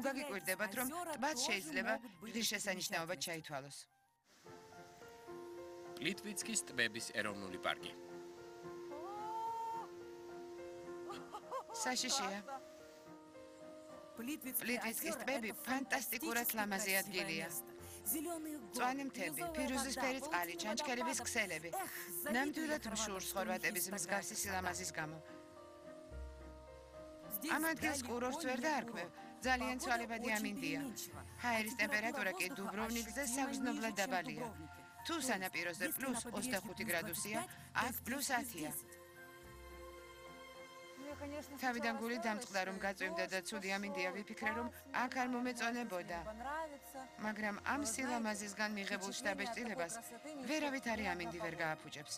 გაგიკვირდებათ, რომ ტბაც შეიძლება ღირსშესანიშნაობად ჩაითვალოს. პლიტვიცკის ტბების ეროვნული პარკი. საშიშია. პლიტვიცკის ტბები ფანტასტიკურად ლამაზი ადგილია. მწვანე მთები, ფირუზისფერი წყალი, ჩანჩქერების ქსელები. ნამდვილად მშურს ხორვატების მსგავსი სილამაზის გამო. ამ ადგილს კურორტს ვერ დაარქმევ, ძალიან ცვალებადი ამინდია. ჰაერის ტემპერატურა კი დუბროვნიკზე საგრძნობლად დაბალია. თუ სანაპიროზე +25 გრადუსია, აქ +10-ია. თავიდან გული დამწყდა, რომ გაწვიმდა და ცუდი ამინდია ვიფიქრე, რომ აქ არ მომეწონებოდა. მაგრამ ამ სილამაზისგან მიღებულ შთაბეჭდილებას ვერავით არი ამინდი ვერ გააფუჭებს.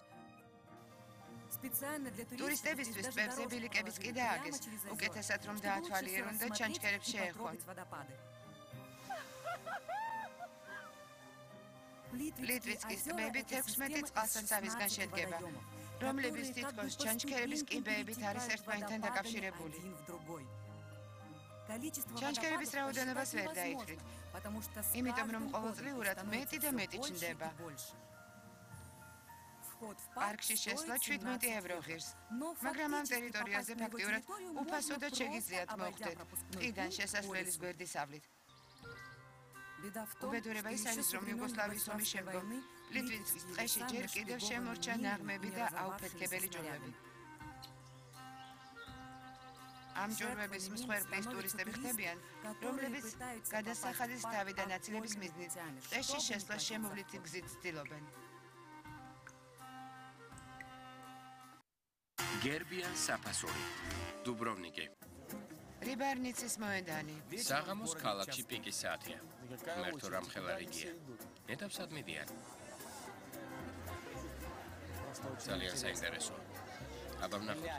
ტურისტებისთვის ტბებზე ბილიკებიც კი დააგეს, უკეთესად რომ დაათვალიერონ და ჩანჩქერებს შეეხვონ. პლიტვიცკის ტბები 16 წყალსაცავისგან შედგება, რომლებიც თითქოს ჩანჩქერების კიბეებით არის ერთმანეთთან დაკავშირებული. ჩანჩქერების რაოდენობას ვერ დაითვლით, იმიტომ რომ ყოველწლიურად მეტი და მეტი ჩნდება. პარკში შესვლა 17 ევრო ღირს, მაგრამ ამ ტერიტორიაზე ფაქტიურად უფასოდაც შეგიძლიათ მოხვდეთ ტყიდან შესასვლელის გვერდისავლით. უბედურება ის არის, რომ იუგოსლავიის ომის შემდგომ პლიტვიცკის ტყეში ჯერ კიდევ შემორჩა ნაღმები და აუფეთქებელი ჯვრები. ამ ჯვრების მსხვერპლის ტურისტები ხდებიან, რომლებიც გადასახადის თავი და ნაწილების მიზნით ტყეში შესვლას შემოვლითი გზით ცდილობენ. გერბიან საფასური, დუბროვნიკი. რიბარნიცის მოედანი. საღამოს ქალაქში პიკის საათია. ღმერთო რამხელა რიგია. ნეტავსად მიდიან. ძალიან საინტერესოა. აბა ვნახოთ.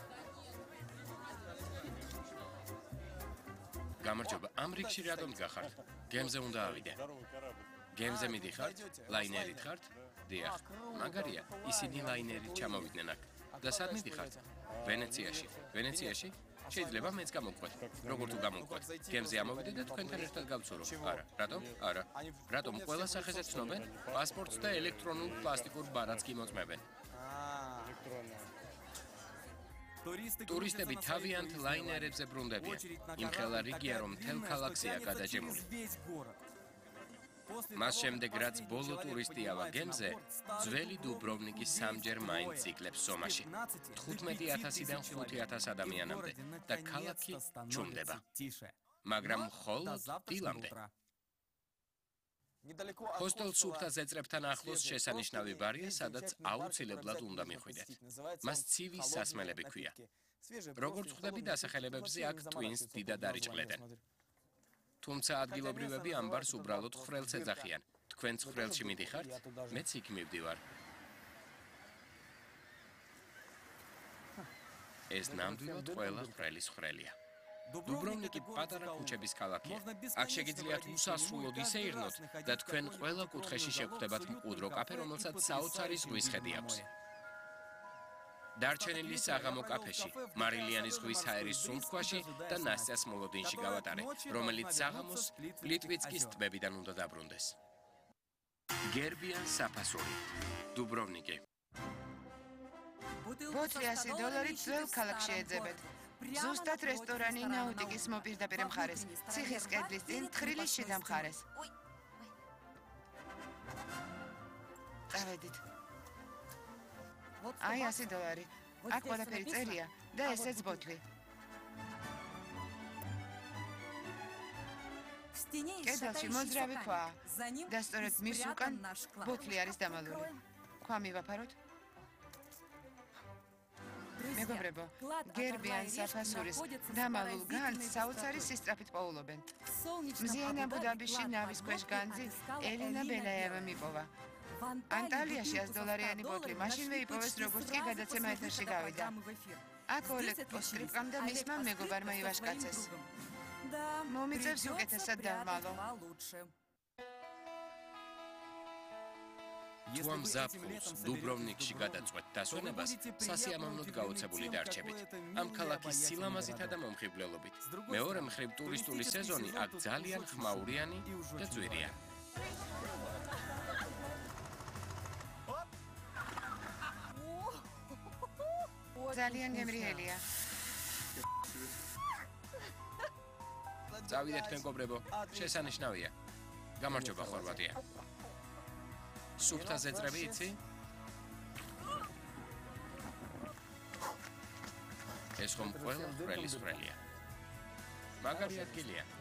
გამარჯობა, ამ რიგში რატომ გახართ? გემზე უნდა ავიდე. გემზე მიდიხართ? ლაინერით ხართ? დიახ. მაგარია, ისინი ლაინერით ჩამოვიდნენ აქ. და სად მიდიხართ? ვენეციაში. ვენეციაში? შეიძლება მეც გამოვყვეთ. როგორ თუ გამოვყვეთ? გემზე ამოვიდე და თქვენთან ერთად გავცურო. არა, რატომ? არა. რატომ ყველა სახეზე ცნობენ? პასპორტს და ელექტრონულ პლასტიკურ ბარათს კი მოწმებენ. ტურისტები თავიანთ ლაინერებზე ბრუნდებიან. იმხელა რიგია, რომ მთელ ქალაქზეა გადაჭიმული. მას შემდეგ, რაც ბოლო ტურისტი ავა გემზე, ძველი დუბროვნიკი სამჯერ მაინც იკლებს ზომაში. 15,000-დან 5,000 ადამიანამდე და ქალაქი ჩუმდება. მაგრამ მხოლოდ დილამდე. ჰოსტელ სუფთა ზეწრებთან ახლოს შესანიშნავი ბარია, სადაც აუცილებლად უნდა მიხვიდეთ. მას ცივი სასმელები ქვია. როგორც ხვდები დასახელებებზე, აქ ტვინს დიდად არიჭყლედენ. თუმცა ადგილობრივები ამ ბარს უბრალოდ ხვრელს ეძახიან. თქვენც ხვრელში მიდიხართ? მეც იქ მივდივარ. ეს ნამდვილად ყველა ხვრელის ხვრელია. დუბროვნიკი პატარა ქუჩების ქალაქია. აქ შეგიძლიათ უსასრულოდ ისეირნოთ და თქვენ ყველა კუთხეში შეგხვდებათ მყუდრო კაფე, რომელსაც საოცარი ზღვის ხედი აქვს. დარჩენილი საღამო კაფეში, მარილიანის ზღვის ჰაერის სუნთქვაში და ნასტიას მოლოდინში გავატარე, რომელიც საღამოს პლიტვიცკის ტბებიდან უნდა დაბრუნდეს. გერბიან საფასური, დუბროვნიკი. ბოთლი $100 ძველ ქალაქში ეძებეთ. ზუსტად რესტორანი ნაუტიკის მოპირდაპირე მხარეს, ციხის კედლის წინ თხრილის შიდა მხარეს. წავედით. აი $100. აქ ყველაფერი წერია და ესეც ბოთლი. კედელში მოძრავი ქვაა და სწორედ მის უკან ბოთლი არის დამალული. ქვა მივაფაროთ? მეგობრებო, გერბიან საფასურის დამალულ განძს საოცარი სისწრაფით პოულობენ. მზიან აბუდაბიში ნავის ქვეშ განძი ელინა ბელაევა მიპოვა. ანტალიაში $100 ბოთლი მაშინვე იპოვეს, როგორც კი გადაცემა ეთერში გავიდა. აქ ოლეგ პოსტრიპკამ და მისმა მეგობარმა ივაშკაცეს. მომიწევს უკეთესად დამალო. თუ ამ ზაფხულს დუბროვნიკში გადაწყვეტ დასვენებას, სასიამოვნოდ გაოცებული დარჩებით. ამ ქალაქის სილამაზითა და მომხიბვლელობით. მეორე მხრივ ტურისტული სეზონი აქ ძალიან ხმაურიანი და ძვირია. ძალიან გემრიელია. წავიდეთ მეგობრებო, შესანიშნავია. გამარჯობა ხორვატია. სუფთა ზეწრები იცი? ეს ხომ ყველა ხვრელის ხვრელია. მაგარი ადგილია.